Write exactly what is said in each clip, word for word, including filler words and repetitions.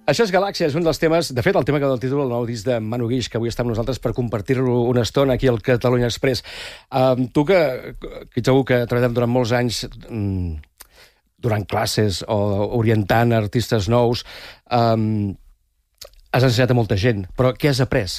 Això és Galàxia, és un dels temes... De fet, el tema que del títol, el nou disc de Manu Guix, que avui està amb nosaltres per compartir-lo una estona aquí al Catalunya Express. Um, tu, que, que ets algú que ha treballat durant molts anys um, donant classes o orientant artistes nous, um, has ensenyat a molta gent, però què has après?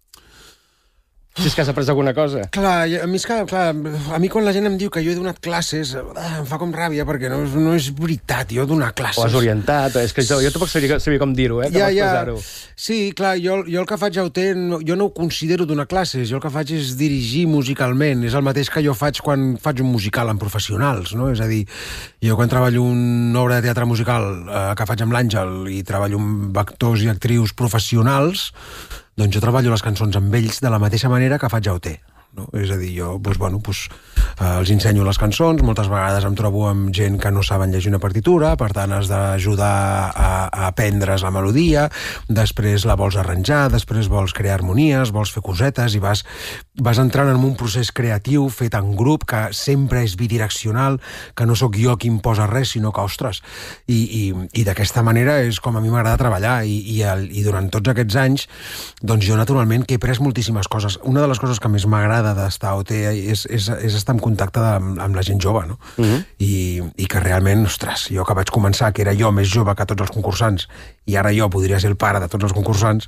Si és que has après alguna cosa. Clar, a mi, és que, clar, a mi quan la gent em diu que jo he donat classes, em fa com ràbia, perquè no, no és veritat, jo donar classes. O has orientat, és que jo, jo tampoc sabia, sabia com dir-ho, eh? Com ja, ja. expressar-ho. Sí, clar, jo, jo el que faig a O T, no, jo no ho considero donar classes, jo el que faig és dirigir musicalment, és el mateix que jo faig quan faig un musical amb professionals, no? És a dir, jo quan treballo una obra de teatre musical eh, que faig amb l'Àngel i treballo amb actors i actrius professionals, doncs jo treballo les cançons amb ells de la mateixa manera que faig a O T. No? És a dir, jo doncs, bueno, doncs, eh, els ensenyo les cançons, moltes vegades em trobo amb gent que no saben llegir una partitura, per tant has d'ajudar a, a aprendre's la melodia, després la vols arranjar, després vols crear harmonies, vols fer cosetes i vas, vas entrant en un procés creatiu fet en grup que sempre és bidireccional, que no sóc jo qui em posa res, sinó que, ostres, i, i, i d'aquesta manera és com a mi m'agrada treballar i, i, el, i durant tots aquests anys doncs jo naturalment que he pres moltíssimes coses. Una de les coses que més m'agrada d'estar a O T és, és, és estar en contacte amb, amb la gent jove, no? Uh-huh. I, i que realment, ostres, jo que vaig començar, que era jo més jove que tots els concursants, i ara jo podria ser el pare de tots els concursants,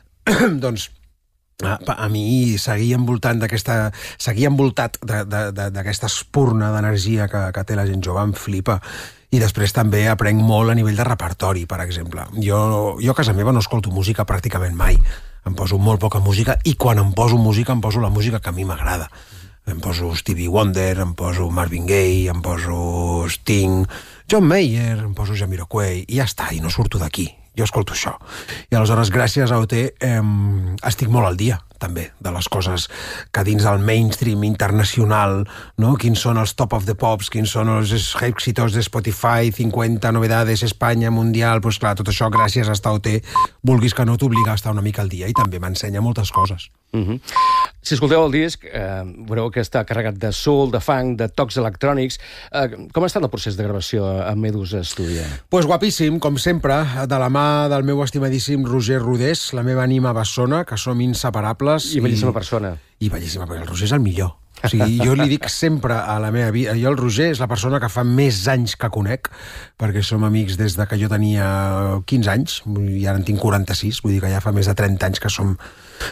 doncs a, a mi seguir envoltant d'aquesta... seguir envoltat d'aquesta espurna d'energia que, que té la gent jove em flipa. I després també aprenc molt a nivell de repertori, per exemple. Jo, jo a casa meva no escolto música pràcticament mai. Em poso molt poca música i quan em poso música em poso la música que a mi m'agrada. Em poso Stevie Wonder, em poso Marvin Gaye, em poso Sting, John Mayer, em poso Jamiroquai i ja està, i no surto d'aquí. Jo escolto això. I aleshores, gràcies a O T, eh, estic molt al dia, també, de les coses que dins del mainstream internacional, no? Quins són els top of the pops, quins són els èxitos de Spotify, cinquanta novedades, Espanya, Mundial, doncs clar, tot això, gràcies a estar a O T, vulguis que no t'obliga a estar una mica al dia i també m'ensenya moltes coses. Uh-huh. Si escolteu el disc, eh, veureu que està carregat de soul, de funk, de tocs electrònics. Eh, com ha estat el procés de gravació a Medusa Studio? Doncs pues guapíssim, com sempre, de la mà del meu estimadíssim Roger Rodés, la meva ànima bessona, que som inseparables. I bellíssima i... persona. I bellíssima, perquè el Roger és el millor. O sigui, jo li dic sempre a la meva vida... Jo el Roger és la persona que fa més anys que conec, perquè som amics des de que jo tenia quinze anys, i ara en tinc quaranta-sis, vull dir que ja fa més de trenta anys que som,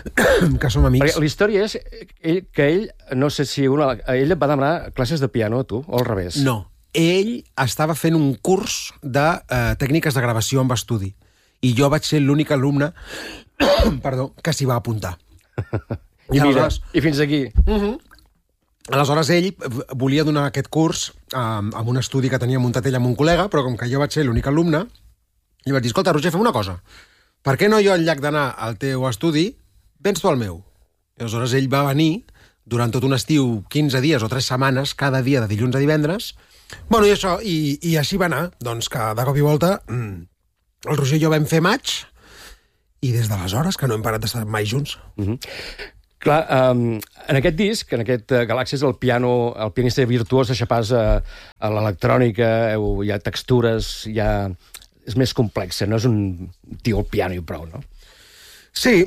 que som amics. Perquè la història és ell, que ell, no sé si una, ell et va demanar classes de piano, tu, o al revés? No, ell estava fent un curs de eh, tècniques de gravació amb estudi, i jo vaig ser l'únic alumne perdó, que s'hi va apuntar. I, I mira, aleshores... i fins aquí. Uh-huh. Aleshores, ell volia donar aquest curs eh, amb un estudi que tenia muntat ell amb un col·lega, però com que jo vaig ser l'únic alumne, li vaig dir, escolta, Roger, fem una cosa. Per què no jo, en lloc d'anar al teu estudi, vens tu al meu? I aleshores ell va venir durant tot un estiu, quinze dies o tres setmanes, cada dia de dilluns a divendres. Bueno, i això, i, i així va anar. Doncs que de cop i volta el Roger i jo vam fer maig i des d'aleshores que no hem parat d'estar mai junts. Uh-huh. Clar, um, en aquest disc, en aquest uh, Galàxies, el piano, el pianista virtuós deixa pas a, a l'electrònica, hi ha textures, hi ha... és més complexa, no és un tio al piano i prou, no? Sí,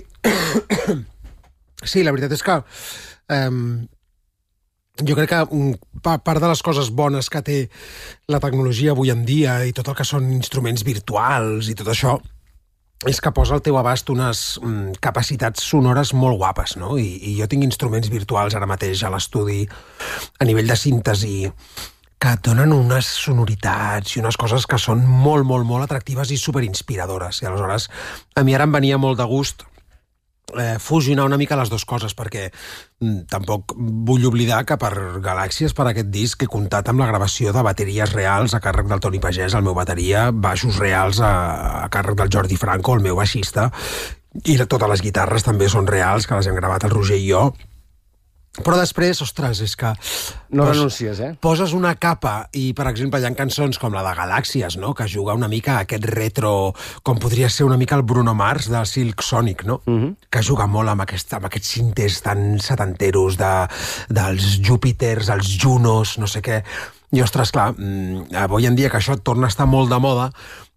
sí, la veritat és que um, jo crec que um, part de les coses bones que té la tecnologia avui en dia i tot el que són instruments virtuals i tot això és que posa al teu abast unes mm, capacitats sonores molt guapes, no? I, I jo tinc instruments virtuals ara mateix a l'estudi a nivell de síntesi que et donen unes sonoritats i unes coses que són molt, molt, molt atractives i superinspiradores. I aleshores a mi ara em venia molt de gust eh, fusionar una mica les dues coses, perquè mm, tampoc vull oblidar que per Galàxies, per aquest disc, he comptat amb la gravació de bateries reals a càrrec del Toni Pagès, el meu bateria, baixos reals a, a càrrec del Jordi Franco, el meu baixista, i totes les guitarres també són reals, que les hem gravat el Roger i jo. Però després, ostres, és que... No pos, renuncies, eh? Poses una capa i, per exemple, hi ha cançons com la de Galàxies, no?, que juga una mica a aquest retro, com podria ser una mica el Bruno Mars de Silk Sonic, no? Uh-huh. Que juga molt amb, aquest, amb aquests cintes tan setanteros de, dels Júpiters, els Junos, no sé què. I, ostres, clar, avui en dia que això torna a estar molt de moda,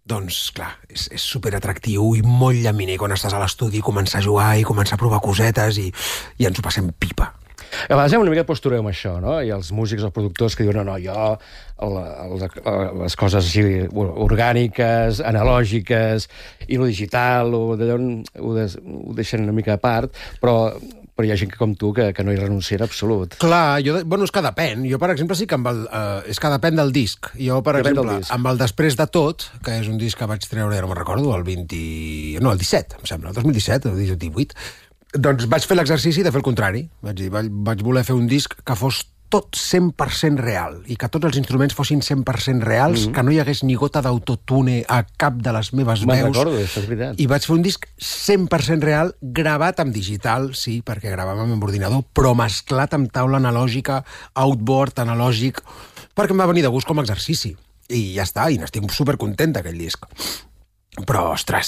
doncs, clar, és, és superatractiu i molt llaminer quan estàs a l'estudi, començar a jugar i començar a provar cosetes i, i ens ho passem pipa. A vegades hi ha una mica de postureu amb això, no? I els músics, els productors que diuen no, no, jo el, el, les coses així orgàniques, analògiques i lo digital, o d'allò ho, des, ho deixen una mica a part, però, però hi ha gent que, com tu que, que no hi renuncia en absolut. Clar, jo, bueno, és que depèn. Jo, per exemple, sí que amb el, uh, és que depèn del disc. Jo, per depèn exemple, amb el Després de tot, que és un disc que vaig treure, ja no me'n recordo, el vint... No, el disset, em sembla, el dos mil disset, el divuit, doncs vaig fer l'exercici de fer el contrari. Vaig dir, vaig, vaig voler fer un disc que fos tot cent per cent real i que tots els instruments fossin cent per cent reals, mm-hmm. que no hi hagués ni gota d'autotune a cap de les meves veus. Me'n recordo, això és veritat. I vaig fer un disc cent per cent real, gravat amb digital, sí, perquè gravàvem amb ordinador, però mesclat amb taula analògica, outboard analògic, perquè em va venir de gust com a exercici. I ja està, i n'estic supercontent d'aquell disc. Però, ostres,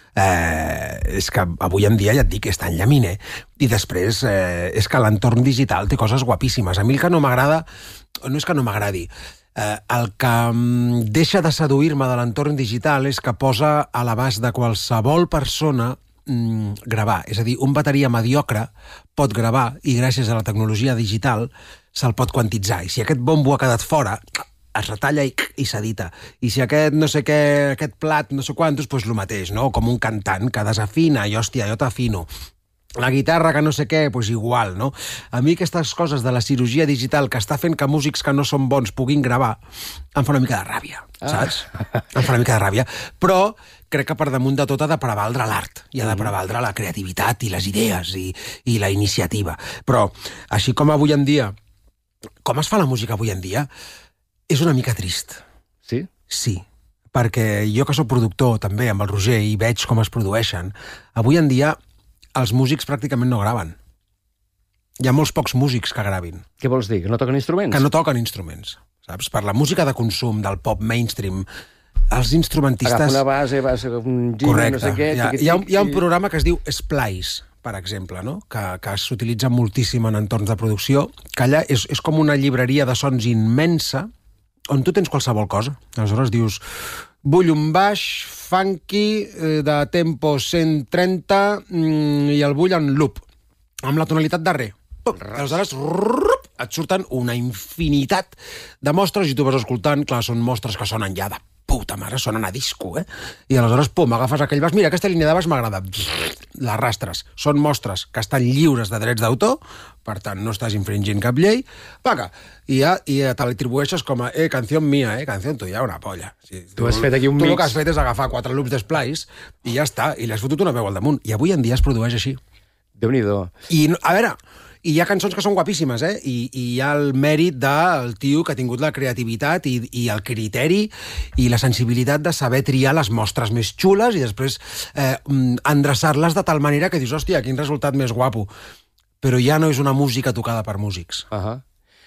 eh, és que avui en dia ja et dic que és tan llaminer. I després eh, és que l'entorn digital té coses guapíssimes. A mi el que no m'agrada, no és que no m'agradi, eh, el que deixa de seduir-me de l'entorn digital és que posa a l'abast de qualsevol persona mm, gravar. És a dir, un bateria mediocre pot gravar i gràcies a la tecnologia digital se'l pot quantitzar. I si aquest bombo ha quedat fora, es retalla i, i s'edita. I si aquest no sé què, aquest plat, no sé quantos, doncs el mateix, no? Com un cantant que desafina i, hòstia, jo t'afino. La guitarra que no sé què, doncs igual, no? A mi aquestes coses de la cirurgia digital que està fent que músics que no són bons puguin gravar, em fa una mica de ràbia, saps? Ah. Em fa una mica de ràbia. Però crec que per damunt de tot ha de prevaldre l'art, i ha de prevaldre la creativitat i les idees i, i la iniciativa. Però, així com avui en dia, com es fa la música avui en dia, és una mica trist. Sí? Sí, perquè jo que soc productor també amb el Roger i veig com es produeixen, avui en dia els músics pràcticament no graven. Hi ha molts pocs músics que gravin. Què vols dir? Que no toquen instruments? Que no toquen instruments, saps? Per la música de consum, del pop mainstream, els instrumentistes... Agafa una base, base un gin, correcte. No sé què... Hi ha, hi, ha, hi ha un programa que es diu Splice, per exemple, no? que, que s'utilitza moltíssim en entorns de producció, que allà és, és com una llibreria de sons immensa, on tu tens qualsevol cosa. Aleshores dius, vull un baix funky eh, de tempo cent trenta mm, i el vull en loop, amb la tonalitat de re. Aleshores, rup, et surten una infinitat de mostres i tu vas escoltant, clar, són mostres que sonen ja de puta mare, sonen a disco, eh? I aleshores, pum, agafes aquell baix, mira, aquesta línia de baix m'agrada, l'arrastres. Són mostres que estan lliures de drets d'autor, per tant, no estàs infringint cap llei, paga, i ja, i ja te l'atribueixes com a, eh, canció mia, eh, canció tuya, una polla. Sí, tu, tu has fet aquí un tu mix. Tu el que has fet és agafar quatre loops d'Splice i ja està, i li has fotut una veu al damunt. I avui en dia es produeix així. Déu-n'hi-do. I, a veure, i hi ha cançons que són guapíssimes, eh? I, i hi ha el mèrit del tio que ha tingut la creativitat i, i el criteri i la sensibilitat de saber triar les mostres més xules i després eh, endreçar-les de tal manera que dius, hòstia, quin resultat més guapo. Però ja no és una música tocada per músics. Uh -huh.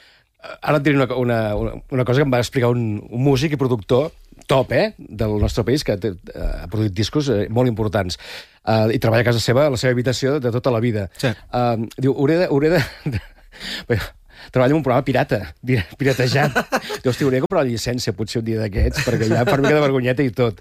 Ara et diré una, una, una cosa que em va explicar un, un músic i productor top, eh?, del nostre país, que té, ha produït discos eh, molt importants. Uh, I treballa a casa seva, a la seva habitació, de tota la vida. Sí. Uh, diu, hauré de... Hauré de... Treballa en un programa pirata, piratejat. Diu, hosti, hauria de comprar la llicència, potser un dia d'aquests, perquè ja per mica de vergonyeta i tot.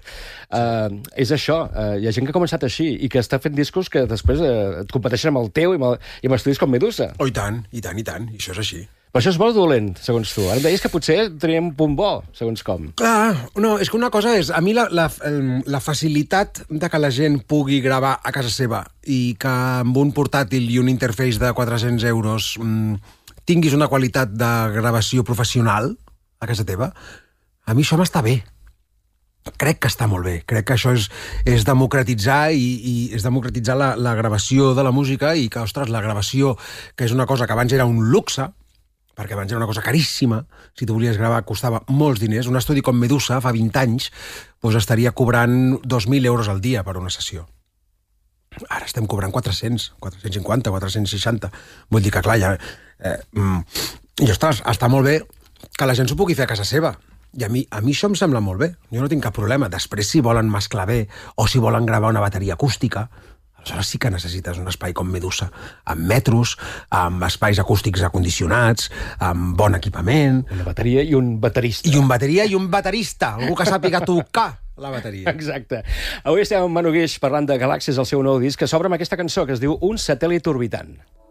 Uh, és això, uh, hi ha gent que ha començat així i que està fent discos que després uh, et competeixen amb el teu i amb, el, i amb estudis com Medusa. Oh, i tant, i tant, i tant, i això és així. Però això és bo o dolent, segons tu? Ara em deies que potser teníem un punt bo, segons com. Clar, no, és que una cosa és... A mi la, la, la facilitat de que la gent pugui gravar a casa seva i que amb un portàtil i un interface de quatre-cents euros mmm, tinguis una qualitat de gravació professional a casa teva, a mi això m'està bé. Crec que està molt bé. Crec que això és, és democratitzar i, i és democratitzar la, la gravació de la música i que, ostres, la gravació, que és una cosa que abans era un luxe, perquè abans era una cosa caríssima, si tu volies gravar costava molts diners. Un estudi com Medusa, fa vint anys, doncs estaria cobrant dos mil euros al dia per una sessió. Ara estem cobrant quatre-cents, quatre-cents cinquanta, quatre-cents seixanta. Vull dir que, clar, ja... Eh, mm, I, ostres, està molt bé que la gent s'ho pugui fer a casa seva. I a mi, a mi això em sembla molt bé. Jo no tinc cap problema. Després, si volen mesclar bé o si volen gravar una bateria acústica, aleshores sí que necessites un espai com Medusa, amb metros, amb espais acústics acondicionats, amb bon equipament... Una bateria i un baterista. I un bateria i un baterista, algú que sàpiga tocar la bateria. Exacte. Avui estem amb Manu Guix parlant de Galàxies, el seu nou disc, que s'obre amb aquesta cançó que es diu Un satèl·lit orbitant.